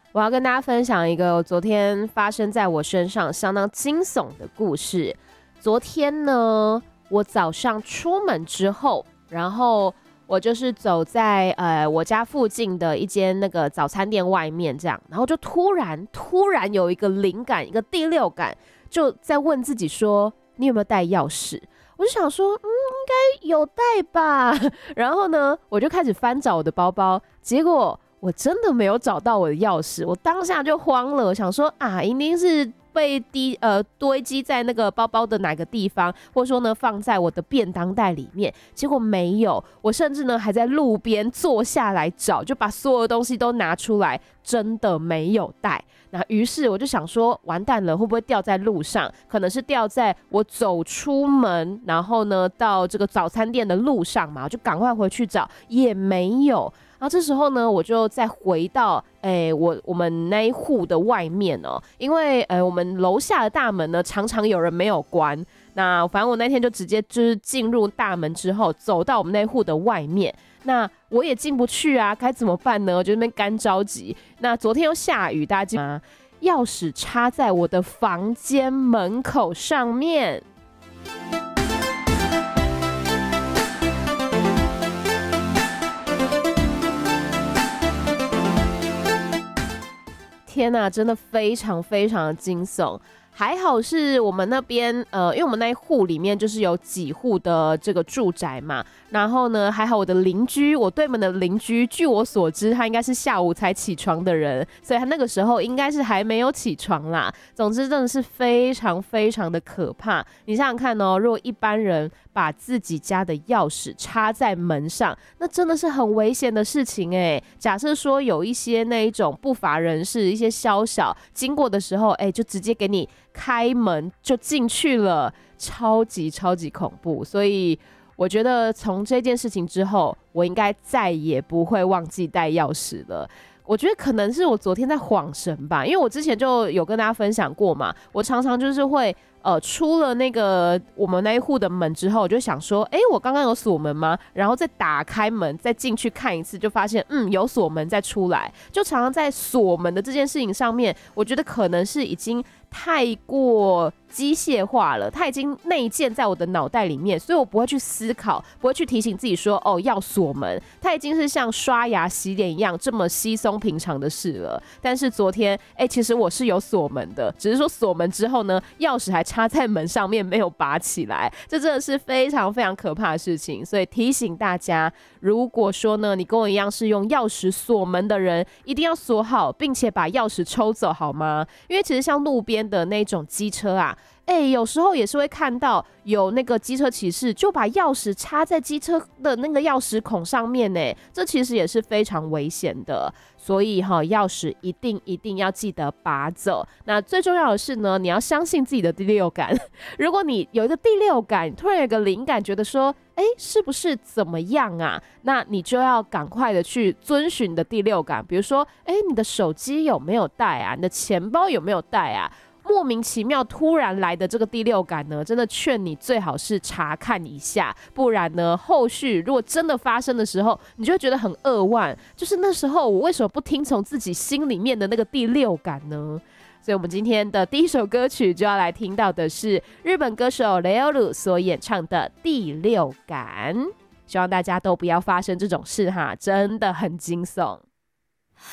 我要跟大家分享一个昨天发生在我身上相当惊悚的故事。昨天呢，我早上出门之后，然后我就是走在我家附近的一间那个早餐店外面，这样，然后就突然有一个灵感，一个第六感，就在问自己说：你有没有带钥匙？我就想说，应该有带吧。然后呢，我就开始翻找我的包包，结果我真的没有找到我的钥匙，我当下就慌了，我想说啊，一定是被堆积在那个包包的哪个地方，或者说呢放在我的便当袋里面，结果没有，我甚至呢还在路边坐下来找，就把所有的东西都拿出来，真的没有带。那于是我就想说，完蛋了，会不会掉在路上？可能是掉在我走出门，然后呢到这个早餐店的路上嘛，我就赶快回去找，也没有。然后这时候呢，我就再回到我们那一户的外面哦，因为我们楼下的大门呢，常常有人没有关。那反正我那天就直接就是进入大门之后，走到我们那一户的外面。那我也进不去啊，该怎么办呢？我就那边干着急。那昨天又下雨，大家记得吗？钥匙插在我的房间门口上面。天哪，真的非常非常的惊悚。还好是我们那边因为我们那一户里面就是有几户的这个住宅嘛，然后呢还好我的邻居，我对门的邻居，据我所知他应该是下午才起床的人，所以他那个时候应该是还没有起床啦。总之真的是非常非常的可怕。你想想看哦，如果一般人把自己家的钥匙插在门上，那真的是很危险的事情哎。假设说有一些那一种不法人士，一些宵小经过的时候，就直接给你开门就进去了，超级超级恐怖。所以我觉得从这件事情之后，我应该再也不会忘记带钥匙了。我觉得可能是我昨天在晃神吧，因为我之前就有跟大家分享过嘛，我常常就是会出了那个我们那一户的门之后，我就想说，我刚刚有锁门吗？然后再打开门，再进去看一次，就发现有锁门再出来，就常常在锁门的这件事情上面，我觉得可能是已经太过机械化了，它已经内建在我的脑袋里面，所以我不会去思考，不会去提醒自己说要锁门，它已经是像刷牙洗脸一样这么稀松平常的事了。但是昨天其实我是有锁门的，只是说锁门之后呢，钥匙还插在门上面没有拔起来，这真的是非常非常可怕的事情。所以提醒大家，如果说呢你跟我一样是用钥匙锁门的人，一定要锁好，并且把钥匙抽走好吗？因为其实像路边的那种机车啊，有时候也是会看到有那个机车骑士就把钥匙插在机车的那个钥匙孔上面呢，这其实也是非常危险的。所以钥匙一定要记得拔走。那最重要的是呢，你要相信自己的第六感。如果你有一个第六感，突然有一个灵感，觉得说是不是怎么样啊，那你就要赶快的去遵循你的第六感。比如说你的手机有没有带啊，你的钱包有没有带啊，莫名其妙突然来的这个第六感呢，真的劝你最好是查看一下，不然呢，后续如果真的发生的时候，你就会觉得很扼腕，就是那时候我为什么不听从自己心里面的那个第六感呢？所以我们今天的第一首歌曲就要来听到的是日本歌手雷欧鲁所演唱的《第六感》，希望大家都不要发生这种事哈，真的很惊悚。